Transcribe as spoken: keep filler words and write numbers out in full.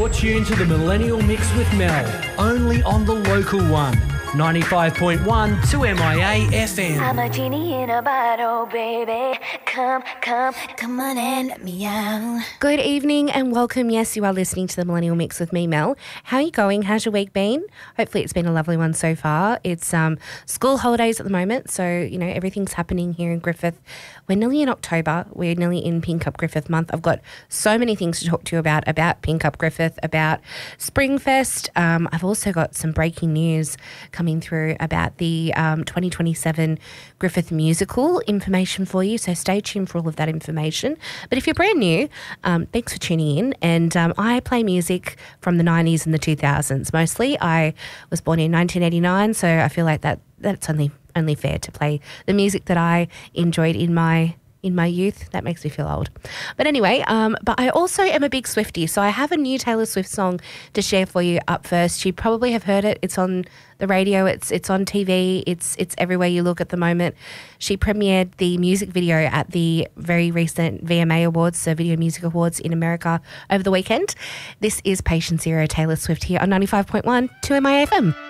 You're tuned to the Millennial Mix with Mel, only on the local one, ninety-five point one to M I A F M. I'm a genie in a bottle, baby. Come, come, come on and let me out. Good evening and welcome. Yes, you are listening to the Millennial Mix with me, Mel. How are you going? How's your week been? Hopefully it's been a lovely one so far. It's um, school holidays at the moment, so, you know, everything's happening here in Griffith. We're nearly in October. We're nearly in Pink Up Griffith month. I've got so many things to talk to you about, about Pink Up Griffith, about Springfest. Um, I've also got some breaking news coming through about the um, twenty twenty-seven Griffith musical information for you, so stay tuned for all of that information. But if you're brand new, um, thanks for tuning in. And um, I play music from the nineties and the two thousands mostly. I was born in nineteen eighty-nine, so I feel like that that's only only fair to play the music that I enjoyed in my in my youth. That makes me feel old. But anyway, um, but I also am a big Swiftie, so I have a new Taylor Swift song to share for you up first. You probably have heard it. It's on the radio, it's it's on T V, it's it's everywhere you look at the moment. She premiered the music video at the very recent V M A Awards, so Video Music Awards in America over the weekend. This is Patient Zero, Taylor Swift here on ninety-five point one to M I A F M.